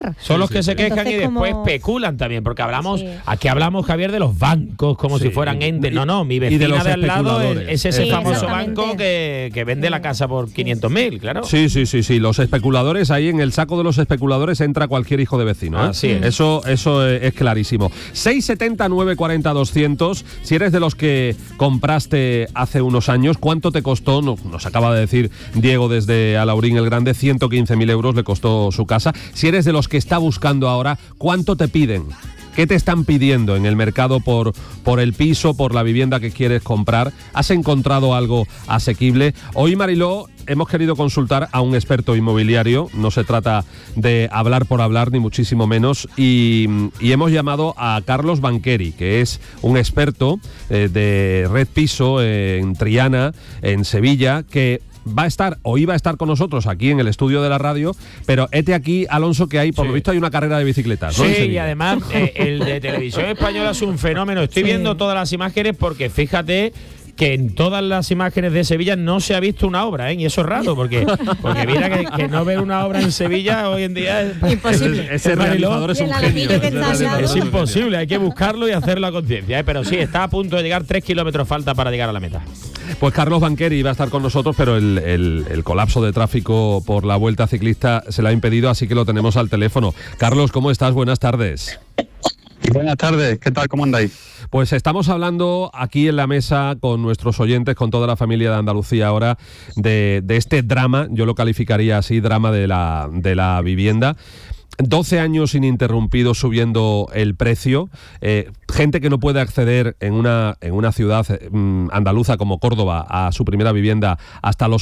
comprar. Son los que se quejan. Entonces, y después especulan también, porque aquí hablamos, Javier, de los bancos como si fueran entes. No, mi vecina de al lado es ese famoso banco que vende la casa por 500.000, claro. Sí, los especuladores, ahí en el saco de los especuladores entra cualquier hijo de vecino, ¿eh? Así es. Eso es clarísimo. 670 940 200. Si eres de los que compraste hace unos años, ¿cuánto te costó? Nos acaba de decir Diego desde Alaurín el Grande, 115.000 euros le costó su casa. Si eres de los que está buscando ahora, ¿cuánto te piden? ¿Qué te están pidiendo en el mercado por el piso, por la vivienda que quieres comprar? ¿Has encontrado algo asequible? Hoy, Mariló, hemos querido consultar a un experto inmobiliario. No se trata de hablar por hablar, ni muchísimo menos. Y hemos llamado a Carlos Bancheri, que es un experto de Red Piso en Triana, en Sevilla, que va a estar o iba a estar con nosotros aquí en el estudio de la radio, pero hete aquí, Alonso, que hay, por lo visto hay una carrera de bicicletas, ¿no? Sí, y además el de Televisión Española es un fenómeno. Estoy viendo todas las imágenes porque fíjate que en todas las imágenes de Sevilla no se ha visto una obra, ¿eh? Y eso es raro, porque mira que no ver una obra en Sevilla hoy en día es imposible. Ese realizador es un genio. Es imposible, hay que buscarlo y hacerlo a conciencia, ¿eh? Pero sí, está a punto de llegar, 3 kilómetros falta para llegar a la meta. Pues Carlos Bancheri iba a estar con nosotros, pero el colapso de tráfico por la Vuelta Ciclista se le ha impedido, así que lo tenemos al teléfono. Carlos, ¿cómo estás? Buenas tardes. Buenas tardes, ¿qué tal? ¿Cómo andáis? Pues estamos hablando aquí en la mesa con nuestros oyentes, con toda la familia de Andalucía ahora, de este drama, yo lo calificaría así, drama de la vivienda. 12 años ininterrumpidos subiendo el precio, gente que no puede acceder en una ciudad andaluza como Córdoba a su primera vivienda hasta los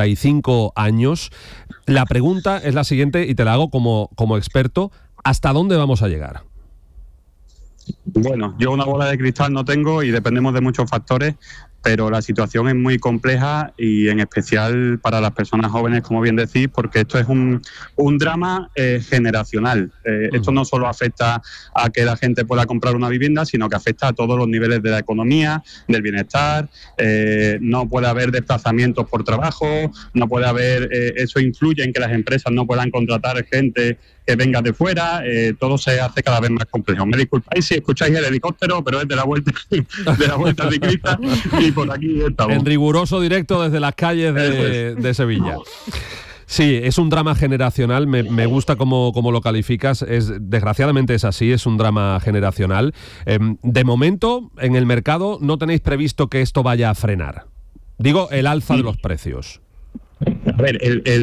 45 años. La pregunta es la siguiente y te la hago como experto, ¿hasta dónde vamos a llegar? Bueno, yo una bola de cristal no tengo y dependemos de muchos factores, pero la situación es muy compleja y en especial para las personas jóvenes, como bien decís, porque esto es un drama generacional. Esto no solo afecta a que la gente pueda comprar una vivienda, sino que afecta a todos los niveles de la economía, del bienestar. No puede haber desplazamientos por trabajo, no puede haber... eso influye en que las empresas no puedan contratar gente que venga de fuera. Todo se hace cada vez más complejo. Me disculpáis si escucháis el helicóptero, pero es de la vuelta ciclista y por aquí estamos. En riguroso directo desde las calles de Sevilla. Sí, es un drama generacional, me gusta cómo lo calificas, desgraciadamente es así, es un drama generacional. De momento, en el mercado, ¿no tenéis previsto que esto vaya a frenar? Digo, el alza de los precios. A ver,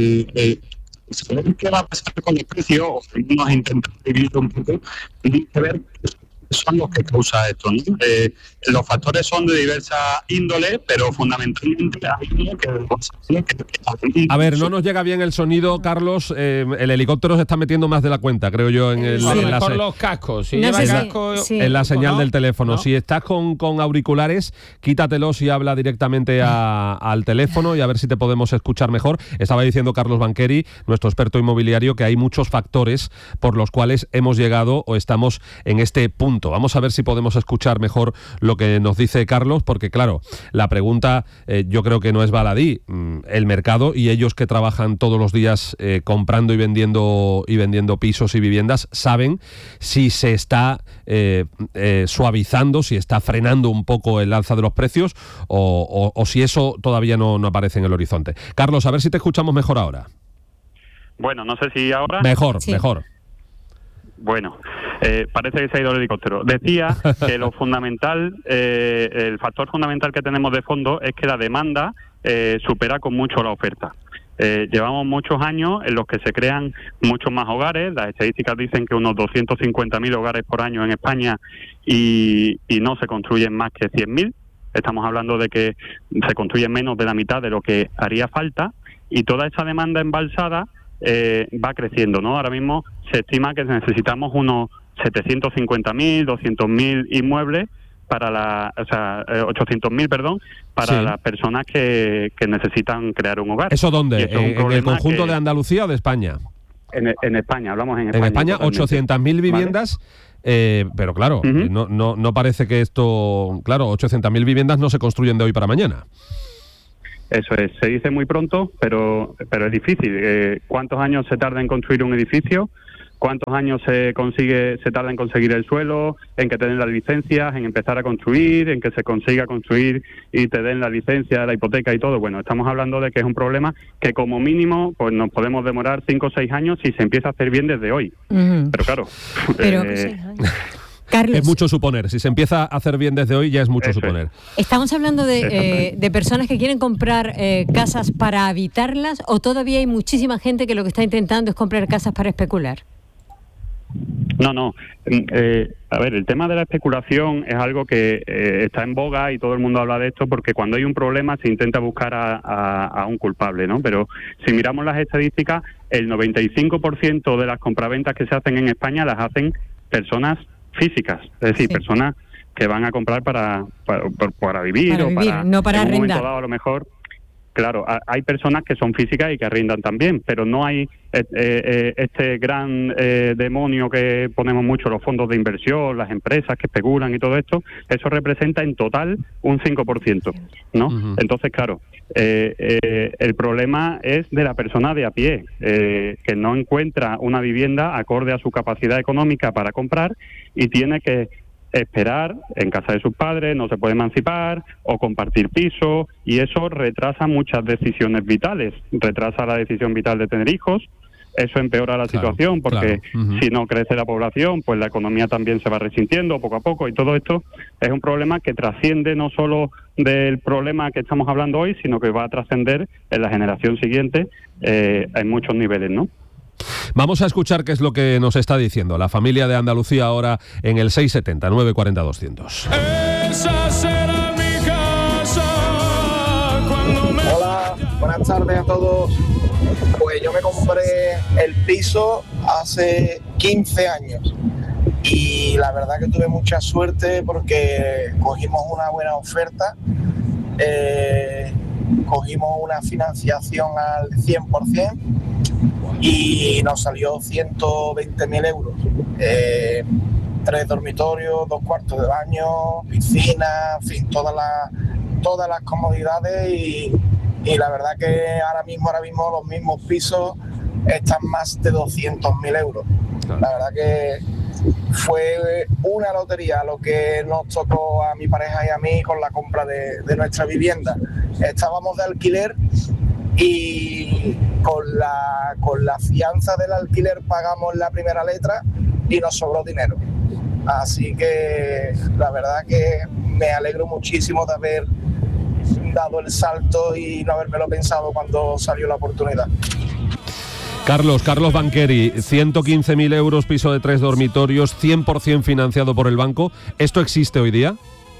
saber qué va a pasar con el precio, o seguimos intentando dividir un poco, y que ver son los que causa esto, ¿no? Los factores son de diversa índole, pero fundamentalmente hay uno que... A ver, no nos llega bien el sonido, Carlos. El helicóptero se está metiendo más de la cuenta, creo yo, en los cascos. Si lleva casco, en la señal del teléfono. ¿No? Si estás con auriculares, quítatelos y habla directamente al teléfono y a ver si te podemos escuchar mejor. Estaba diciendo Carlos Bancheri, nuestro experto inmobiliario, que hay muchos factores por los cuales hemos llegado o estamos en este punto. Vamos a ver si podemos escuchar mejor lo que nos dice Carlos, porque claro, la pregunta yo creo que no es baladí. El mercado y ellos que trabajan todos los días comprando y vendiendo pisos y viviendas saben si se está suavizando, si está frenando un poco el alza de los precios o si eso todavía no aparece en el horizonte. Carlos, a ver si te escuchamos mejor ahora. Bueno, no sé si ahora... Mejor. Bueno, parece que se ha ido el helicóptero. Decía que lo fundamental, el factor fundamental que tenemos de fondo es que la demanda supera con mucho la oferta. Llevamos muchos años en los que se crean muchos más hogares. Las estadísticas dicen que unos 250.000 hogares por año en España y no se construyen más que 100.000. Estamos hablando de que se construyen menos de la mitad de lo que haría falta y toda esa demanda embalsada va creciendo, ¿no? Ahora mismo se estima que necesitamos unos 750.000, 200.000 inmuebles para 800.000, perdón, para las personas que necesitan crear un hogar. ¿Eso dónde? ¿En el conjunto de Andalucía o de España? En España, hablamos en España. En España, 800.000 viviendas, ¿vale? Pero claro, no parece que esto... Claro, 800.000 viviendas no se construyen de hoy para mañana. Eso es, se dice muy pronto, pero es difícil. ¿Cuántos años se tarda en construir un edificio? cuántos años se tarda en conseguir el suelo, en que te den las licencias, en empezar a construir, en que se consiga construir y te den la licencia, la hipoteca y todo. Bueno, estamos hablando de que es un problema que como mínimo pues nos podemos demorar 5 o 6 años si se empieza a hacer bien desde hoy. Pero claro... Carlos, es mucho suponer. Si se empieza a hacer bien desde hoy, ya es mucho suponer. ¿Estamos hablando de personas que quieren comprar casas para habitarlas o todavía hay muchísima gente que lo que está intentando es comprar casas para especular? No. A ver, el tema de la especulación es algo que está en boga y todo el mundo habla de esto porque cuando hay un problema se intenta buscar a un culpable, ¿no? Pero si miramos las estadísticas, el 95% de las compraventas que se hacen en España las hacen personas físicas, es decir, personas que van a comprar para vivir o no para en un arrendar. momento dado, a lo mejor. Claro, hay personas que son físicas y que arrendan también, pero no hay este gran demonio que ponemos mucho, los fondos de inversión, las empresas que especulan y todo esto. Eso representa en total un 5%, ¿no? Uh-huh. Entonces, claro, el problema es de la persona de a pie, que no encuentra una vivienda acorde a su capacidad económica para comprar y tiene que esperar en casa de sus padres, no se puede emancipar o compartir piso, y eso retrasa muchas decisiones vitales, retrasa la decisión vital de tener hijos, eso empeora la situación porque si no crece la población, pues la economía también se va resintiendo poco a poco, y todo esto es un problema que trasciende no solo del problema que estamos hablando hoy, sino que va a trascender en la generación siguiente en muchos niveles, ¿no? Vamos a escuchar qué es lo que nos está diciendo la familia de Andalucía ahora en el 670 940 200. Esa será mi casa cuando me... Hola, buenas tardes a todos. Pues yo me compré el piso hace 15 años y la verdad que tuve mucha suerte porque cogimos una buena oferta, cogimos una financiación al 100%, y nos salió 120.000 euros. 3 dormitorios, 2 cuartos de baño, piscina, en fin, todas las comodidades y la verdad que ahora mismo los mismos pisos están más de 200.000 euros. La verdad que fue una lotería lo que nos tocó a mi pareja y a mí con la compra de nuestra vivienda. Estábamos de alquiler y con la fianza del alquiler pagamos la primera letra y nos sobró dinero. Así que la verdad que me alegro muchísimo de haber dado el salto y no habérmelo pensado cuando salió la oportunidad. Carlos Banqueri, 115.000 euros, piso de 3 dormitorios, 100% financiado por el banco. ¿Esto existe hoy día?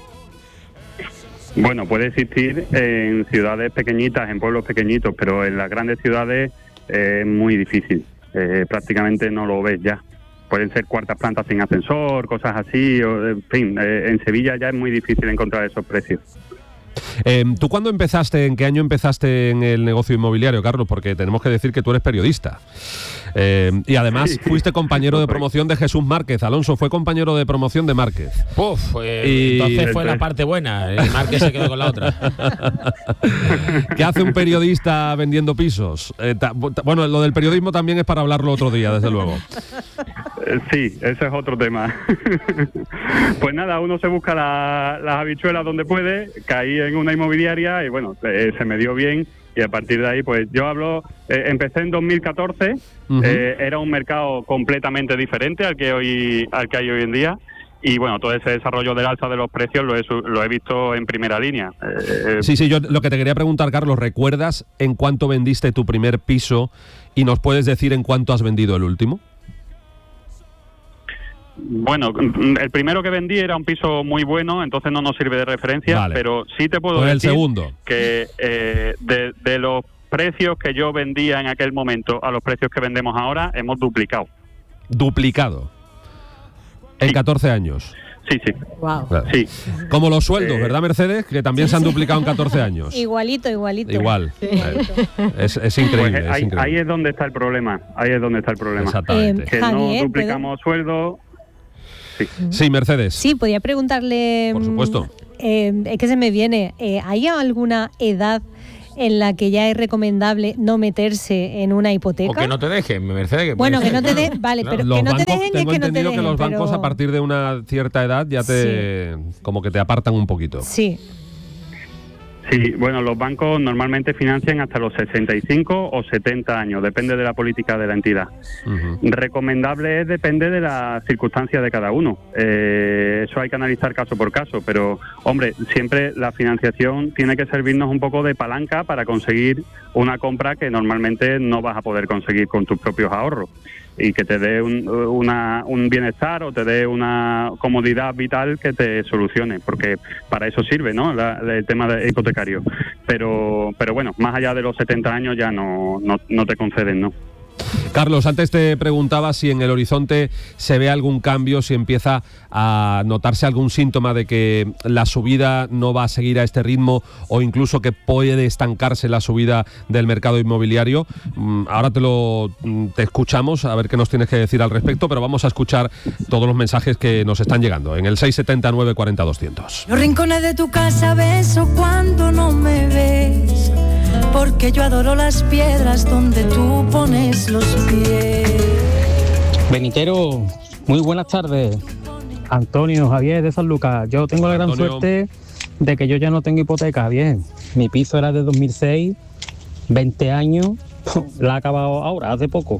Bueno, puede existir en ciudades pequeñitas, en pueblos pequeñitos, pero en las grandes ciudades es muy difícil. Prácticamente no lo ves ya. Pueden ser cuartas plantas sin ascensor, cosas así. En fin, en Sevilla ya es muy difícil encontrar esos precios. ¿Tú cuándo empezaste, en qué año empezaste en el negocio inmobiliario, Carlos? Porque tenemos que decir que tú eres periodista. Y además fuiste compañero de promoción de Jesús Márquez. Alonso fue compañero de promoción de Márquez. Entonces fue la parte buena. El Márquez se quedó con la otra. ¿Qué hace un periodista vendiendo pisos? Bueno, lo del periodismo también es para hablarlo otro día, desde luego. Sí, ese es otro tema. Pues nada, uno se busca las habichuelas donde puede. Caí en una inmobiliaria y bueno, se me dio bien. Y a partir de ahí, pues yo empecé en 2014, era un mercado completamente diferente al que hay hoy en día, y bueno, todo ese desarrollo del alza de los precios lo he visto en primera línea. Sí, yo lo que te quería preguntar, Carlos, ¿recuerdas en cuánto vendiste tu primer piso y nos puedes decir en cuánto has vendido el último? Bueno, el primero que vendí era un piso muy bueno, entonces no nos sirve de referencia, vale. Pero sí te puedo decir que de los precios que yo vendía en aquel momento a los precios que vendemos ahora, hemos duplicado. ¿Duplicado? En 14 años. Sí. Wow. Claro. Sí. Como los sueldos, ¿verdad, Mercedes? Que también se han duplicado en 14 años. Igualito. Igual. Sí. Es increíble, pues increíble. Ahí es donde está el problema. Exactamente. Que Javier, no duplicamos sueldo. Sí, Mercedes. Sí, podía preguntarle... Por supuesto. Es que se me viene. ¿Hay alguna edad en la que ya es recomendable no meterse en una hipoteca. O que no te dejen, Mercedes. Bueno, que no te dejen, vale, Claro. pero Los que no te bancos, dejen es tengo que no te entendido dejen. que los bancos pero- a partir de una cierta edad ya como que te apartan un poquito. Sí. Sí, bueno, los bancos normalmente financian hasta los 65 o 70 años, depende de la política de la entidad. Ujú. Recomendable depende de las circunstancias de cada uno. Eso hay que analizar caso por caso, pero, hombre, siempre la financiación tiene que servirnos un poco de palanca para conseguir una compra que normalmente no vas a poder conseguir con tus propios ahorros, y que te dé un bienestar o te dé una comodidad vital que te solucione, porque para eso sirve, ¿no? El tema hipotecario. Pero bueno, más allá de los 70 años ya no te conceden, ¿no? Carlos, antes te preguntaba si en el horizonte se ve algún cambio, si empieza a notarse algún síntoma de que la subida no va a seguir a este ritmo o incluso que puede estancarse la subida del mercado inmobiliario. Ahora te escuchamos, a ver qué nos tienes que decir al respecto, pero vamos a escuchar todos los mensajes que nos están llegando en el 679 40 200. Los rincones de tu casa beso cuando no me ves, porque yo adoro las piedras donde tú pones los pies. Benitero, muy buenas tardes. Antonio, Javier de San Lucas. Yo tengo la gran Antonio. suerte de que yo ya no tengo hipoteca, bien. Mi piso era de 2006, 20 años, la he acabado ahora, hace poco.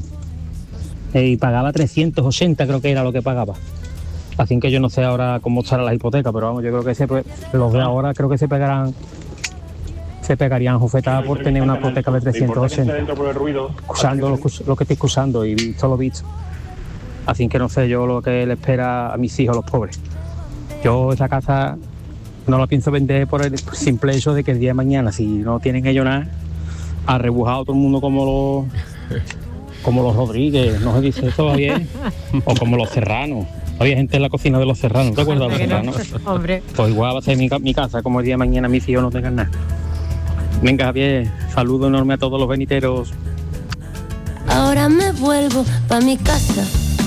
Y pagaba 380, creo que era lo que pagaba. Así que yo no sé ahora cómo estará la hipoteca, pero vamos, yo creo que los de ahora creo que se pegarían jufetadas por tener una hipoteca de 380. Escuchando lo que estoy escuchando y visto lo visto. Así que no sé yo lo que le espera a mis hijos, los pobres. Yo esa casa no la pienso vender por el simple hecho de que el día de mañana, si no tienen ellos nada, ha rebujado todo el mundo como los Rodríguez, no se dice eso bien, o como los Serranos. Había gente en la cocina de los Serranos, ¿te acuerdas de los Serranos? Hombre. Pues igual va a ser mi casa, como el día de mañana mis hijos no tengan nada. Venga, Javier, saludo enorme a todos los beniteros. Ahora me vuelvo pa' mi casa,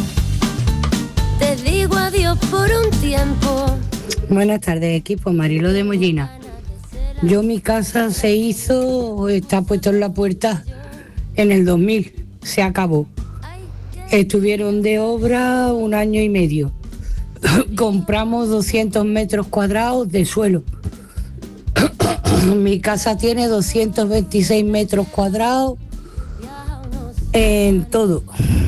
te digo adiós por un tiempo. Buenas tardes, equipo. Marilo de Mollina. Mi casa se hizo, está puesto en la puerta en el 2000, se acabó. Estuvieron de obra 1 año y medio. Compramos 200 metros cuadrados de suelo. Mi casa tiene 226 metros cuadrados en todo.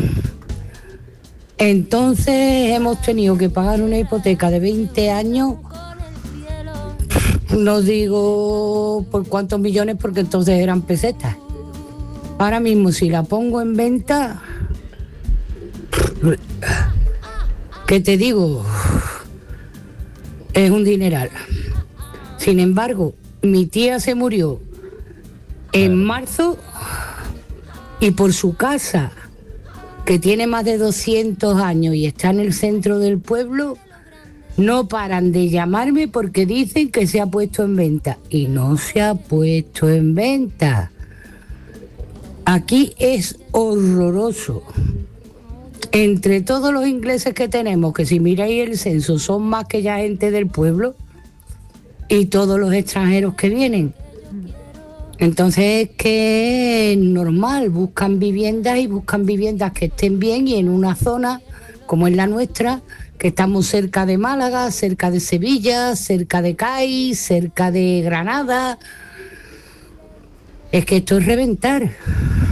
Entonces hemos tenido que pagar una hipoteca de 20 años, no digo por cuántos millones porque entonces eran pesetas. Ahora mismo si la pongo en venta, ¿qué te digo? Es un dineral. Sin embargo, mi tía se murió en marzo y por su casa, que tiene más de 200 años y está en el centro del pueblo, no paran de llamarme porque dicen que se ha puesto en venta. Y no se ha puesto en venta. Aquí es horroroso. Entre todos los ingleses que tenemos, que si miráis el censo son más que ya gente del pueblo, y todos los extranjeros que vienen. Entonces es que es normal, buscan viviendas y buscan viviendas que estén bien y en una zona como es la nuestra, que estamos cerca de Málaga, cerca de Sevilla, cerca de Cádiz, cerca de Granada. Es que esto es reventar.